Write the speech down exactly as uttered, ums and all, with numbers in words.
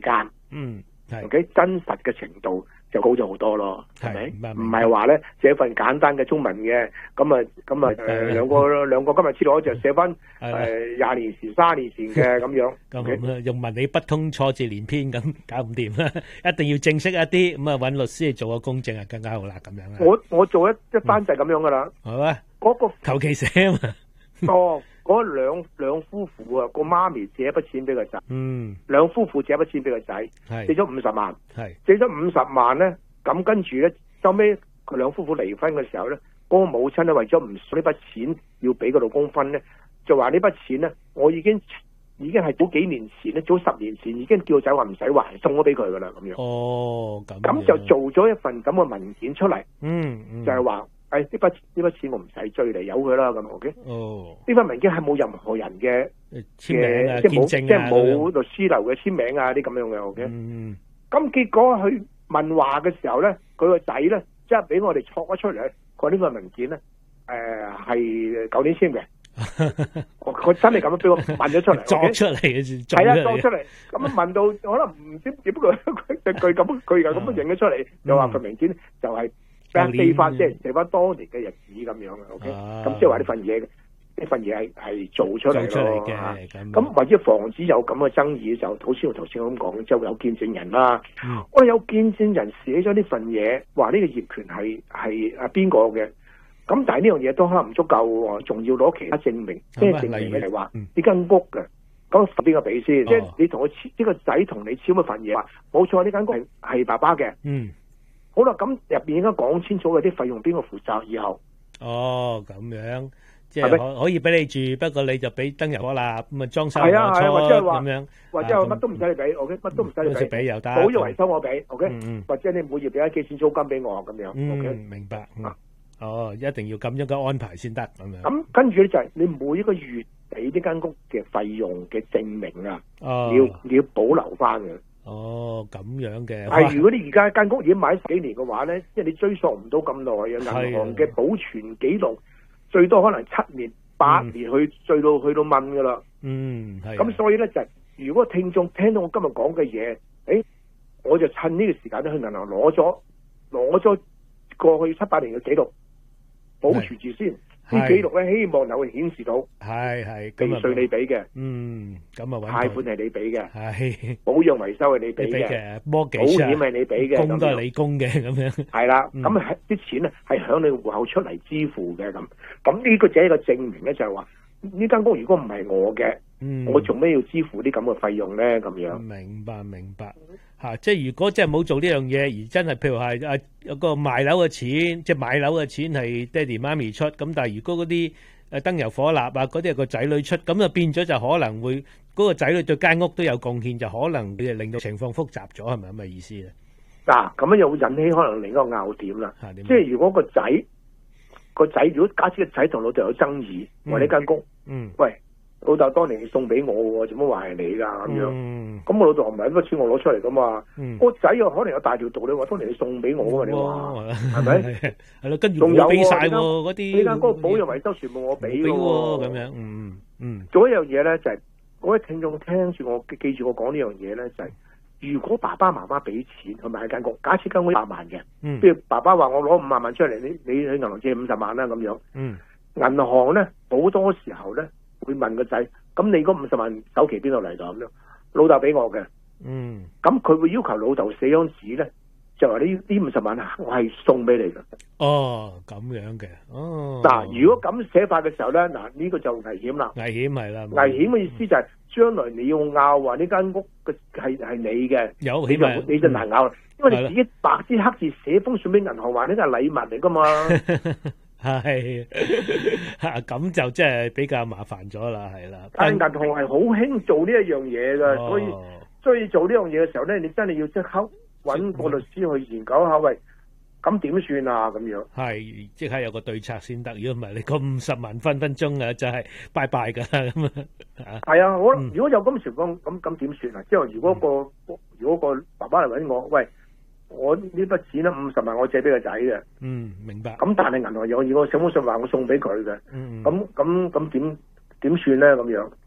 間， 嗯，係 ，OK， 真實嘅程度就高咗好多咯，係咪？唔係話咧寫份簡單嘅中文嘅，咁啊咁啊誒兩個兩個今日知道就寫翻誒廿年前、三年前嘅咁樣。 咁用文理不通、錯字連篇咁搞唔掂啦，一定要正式一啲，咁啊揾律師嚟做個公證啊，更加好啦咁樣啦。 我我做一一單就係咁樣噶啦， 係嘛？ 嗰個求其寫啊嘛。 哦，嗰兩兩夫婦啊，個媽咪借一筆錢俾個仔， 嗯， 兩夫婦借一筆錢俾個仔， 係借咗五十萬， 係借咗五十萬咧，咁跟住咧，收尾佢兩夫婦離婚嘅時候咧，嗰、那個母親咧為咗唔想呢筆錢要俾個老公分咧，就話呢筆錢咧，我已經已經係早幾年前咧，早十年前已經叫個仔話唔使還，送咗俾佢噶啦咁樣。 哦，咁咁就做咗一份咁嘅文件出嚟， 嗯，嗯就係話。誒，呢筆呢筆錢我唔使追嚟，由佢啦咁 ，OK？ 哦， 呢份文件係冇任何人嘅簽名啊、 即係冇見證啊， 即係冇律師樓嘅簽名啊啲咁樣嘅 ，OK？ 嗯， 咁結果佢問話嘅時候咧，佢個仔咧即係俾我哋戳咗出嚟，佢呢份文件咧誒係舊年簽嘅，佢真係咁樣俾我問咗出嚟， 作出嚟嘅先， 係啊，作出嚟，咁樣問到可能唔知，只不過佢佢咁佢又咁樣認咗出嚟，又話份文件就係。寄翻即係寫翻當年嘅日子咁樣嘅 ，OK，咁即係話呢份嘢，呢份嘢係係做出嚟咯，咁或者防止有咁嘅爭議，就好似我頭先咁講，就有見證人啦。 嗯、 我哋有見證人寫咗呢份嘢，話呢個業權係係啊邊個嘅，咁但係呢樣嘢都可能唔足夠喎，仲要攞其他證明，即係證明係話呢間屋嘅，咁邊個俾先？即係你同我簽呢個仔同你簽一份嘢，冇錯，呢間屋係係爸爸嘅。 嗯。 好啦，咁入邊應該講清楚嗰啲費用邊個負責以後。 哦，咁樣即係可可以俾你住，不過你就俾燈油火蠟咁啊裝修。 係啊係啊，或者係話咁樣， 或者係乜都唔使你俾 ，OK， 乜都唔使你俾， 又得。 保育維修我俾 ，OK， 嗯嗯， 或者你每月俾一幾錢租金俾我咁樣 ，OK。 明白。哦，一定要咁樣嘅安排先得咁樣。 咁跟住咧就係你每一個月俾呢間屋嘅費用嘅證明啊，你要你要保留翻嘅。 哦，咁樣嘅係，如果你而家間屋已經買十幾年嘅話咧，即係你追溯唔到咁耐嘅銀行嘅保存記錄，最多可能七年、八年去追到去到問噶啦。 嗯，係。 咁所以咧就係，如果聽眾聽到我今日講嘅嘢，誒，我就趁呢個時間咧去銀行攞咗攞咗過去七八年嘅記錄，保存住先。啲記錄咧，希望能夠顯示到係係地稅你俾嘅， 嗯，咁啊貸款係你俾嘅， 係保養維修係你俾嘅，保險係你俾嘅， 供都係你供嘅咁樣。 係啦，咁係啲錢咧係響你戶口出嚟支付嘅咁，咁呢個就係一個證明咧，就係話呢間屋如果唔係我嘅，我做咩要支付啲咁嘅費用咧？咁樣。 明白明白。吓、啊，即係如果真係冇做呢樣嘢，而真係譬如係啊有個賣樓嘅錢，即係買樓嘅錢係爹哋媽咪出，咁但係如果嗰啲誒燈油火蠟啊嗰啲係個仔女出，咁就變咗就可能會嗰、嗰個仔女對間屋都有貢獻，就可能會令到情況複雜咗，係咪咁嘅意思咧？嗱、 啊，咁樣又會引起可能另一個拗點啦。即係如果個仔個仔，如果假設個仔同老豆有爭議，話呢間屋，嗯，喂。老豆當年送俾我喎，做乜話係你噶咁樣？咁、嗯、我老豆唔係呢筆錢我攞出嚟噶嘛？個仔又可能有大條道理話，當年你送俾我噶，你話係咪？係咯，跟住我俾晒喎嗰啲。呢間嗰個保養維修全部我俾嘅喎，咁樣。嗯嗯。做一樣嘢咧，就係、是、各位聽眾聽住我，記住我講呢樣嘢咧，就係、是、如果爸爸媽媽俾錢去買間屋，假設間屋一百萬嘅，嗯，譬如爸爸話我攞五萬萬出嚟，你你去銀行借五十萬啦咁樣。嗯。銀行咧好多時候咧。會問個仔，咁你嗰五十萬首期邊度嚟㗎？咁樣老豆俾我嘅，嗯，咁佢會要求老豆寫張紙咧，就話呢呢五十萬我係送俾你嘅。哦，咁樣嘅，哦，嗱，如果咁寫法嘅時候咧，嗱呢個就危險啦。危險係啦，危險嘅意思就係將來你要拗話呢間屋嘅係係你嘅，有你就你就難拗啦，因為你自己白紙黑字寫封信俾銀行話呢個係禮物嚟噶嘛。係，咁就真係比較麻煩咗啦，係啦。但係銀行係好興做呢一樣嘢噶，所以所以做呢樣嘢嘅時候咧，你真係要即刻揾個律師去研究下，喂，咁點算啊？咁樣係即刻有個對策先得，如果唔係你嗰五十萬分分鐘啊，就係拜拜噶咁啊。係啊，我如果有咁嘅情況，咁咁點算啊？即係如果個如果個爸爸嚟揾我，喂。我呢筆錢咧五十萬，我借俾個仔嘅。嗯，明白。咁但係銀行有要我寫封信話我送俾佢嘅。嗯，咁咁咁點點算咧？咁樣